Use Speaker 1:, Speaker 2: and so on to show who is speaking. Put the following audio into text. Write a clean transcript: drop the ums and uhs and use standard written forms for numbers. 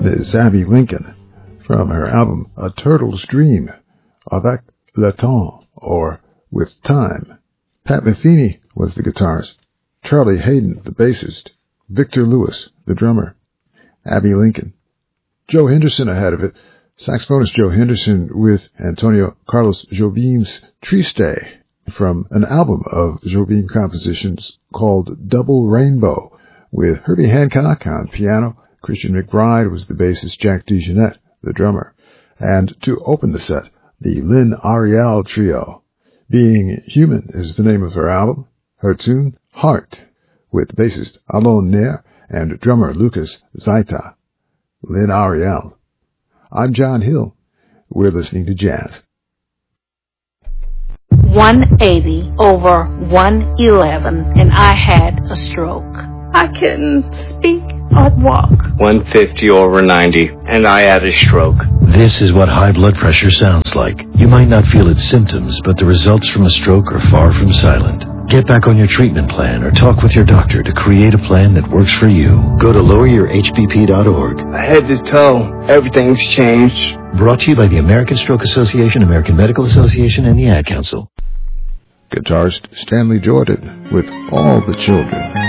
Speaker 1: Miss Abbey Lincoln, from her album A Turtle's Dream, Avec le Temps, or With Time. Pat Metheny was the guitarist, Charlie Hayden the bassist, Victor Lewis the drummer, Abbey Lincoln. Joe Henderson ahead of it, saxophonist Joe Henderson with Antonio Carlos Jobim's Triste, from an album of Jobim compositions called Double Rainbow, with Herbie Hancock on piano. Christian McBride was the bassist, Jack DeJohnette the drummer. And to open the set, the Lynn Ariel Trio. Being Human is the name of her album. Her tune, Heart, with bassist Alon Nair and drummer Lucas Zaita. Lynn Ariel. I'm John Hill. We're listening to jazz.
Speaker 2: 180 over 111, and I had a stroke. I couldn't speak or walk.
Speaker 3: 150 over 90, and I had a stroke.
Speaker 4: This is what high blood pressure sounds like. You might not feel its symptoms, but the results from a stroke are far from silent. Get back on your treatment plan or talk with your doctor to create a plan that works for you. Go to loweryourhbp.org.
Speaker 3: Head to toe, everything's changed.
Speaker 4: Brought to you by the American Stroke Association, American Medical Association, and the Ad Council.
Speaker 1: Guitarist Stanley Jordan with All the Children.